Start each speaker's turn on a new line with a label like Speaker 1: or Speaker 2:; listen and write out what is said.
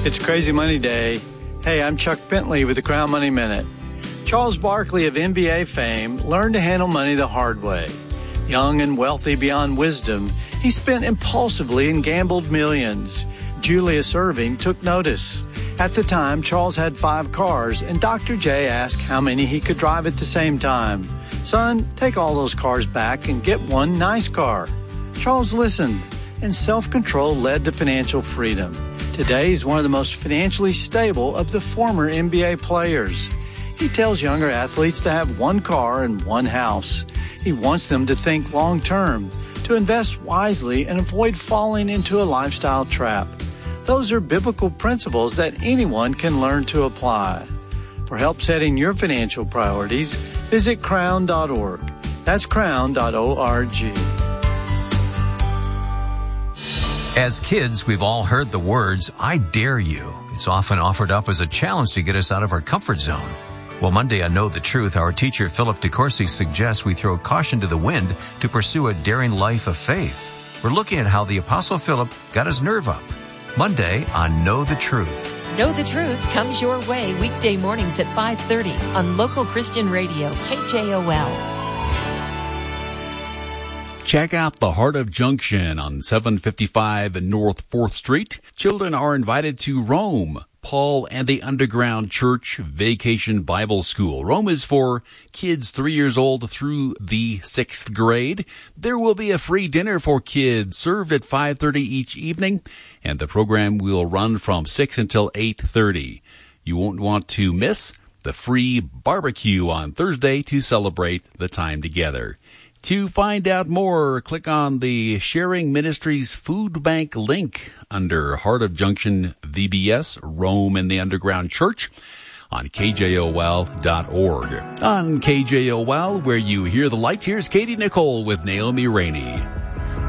Speaker 1: It's Crazy Money Day. Hey, I'm Chuck Bentley with the Crown Money Minute. Charles Barkley of NBA fame learned to handle money the hard way. Young and wealthy beyond wisdom, he spent impulsively and gambled millions. Julius Erving took notice. At the time, Charles had 5 cars, and Dr. J asked how many he could drive at the same time. Son, take all those cars back and get one nice car. Charles listened, and self-control led to financial freedom. Today, he's one of the most financially stable of the former NBA players. He tells younger athletes to have 1 car and 1 house. He wants them to think long-term, to invest wisely and avoid falling into a lifestyle trap. Those are biblical principles that anyone can learn to apply. For help setting your financial priorities, visit crown.org. That's crown.org.
Speaker 2: As kids, we've all heard the words, "I dare you." It's often offered up as a challenge to get us out of our comfort zone. Well, Monday on Know the Truth, our teacher Philip DeCourcy suggests we throw caution to the wind to pursue a daring life of faith. We're looking at how the Apostle Philip got his nerve up. Monday on Know the Truth.
Speaker 3: Know the Truth comes your way weekday mornings at 5:30 on local Christian radio, KJOL.
Speaker 4: Check out the Heart of Junction on 755 North 4th Street. Children are invited to Rome, Paul and the Underground Church Vacation Bible School. Rome is for kids 3 years old through the 6th grade. There will be a free dinner for kids served at 5:30 each evening, and the program will run from 6 until 8:30. You won't want to miss the free barbecue on Thursday to celebrate the time together. To find out more, click on the Sharing Ministries Food Bank link under Heart of Junction VBS, Rome and the Underground Church on KJOL.org. On KJOL, where you hear the light, here's Katie Nicole with Naomi Rainey.